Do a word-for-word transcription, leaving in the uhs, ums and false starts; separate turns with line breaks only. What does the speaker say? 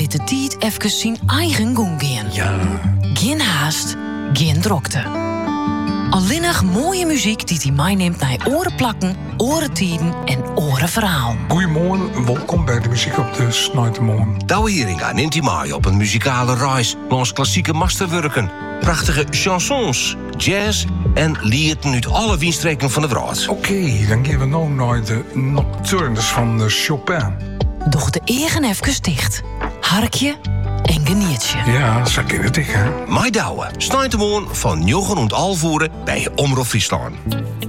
liet de tijd even zijn eigen gang gaan.
Ja.
Geen haast, geen drokte. Alleenig mooie muziek die hij meeneemt naar orenplakken, orentiden en orenverhalen.
Goedemorgen, welkom bij de muziek op de Snuitermorgen.
Douwe Heringa neemt hij mee op een muzikale reis langs klassieke masterwerken. Prachtige chansons, jazz en lieden uit alle windstreken van de wereld.
Oké, okay, dan gaan we nu naar de Nocturnes van de Chopin.
Doch de egen even dicht. Harkje en genietje.
Ja, zo kan het ik, hè?
Mai Douwe, Snuitermorgen van Jochen en Alvoeren bij Omroep Friesland.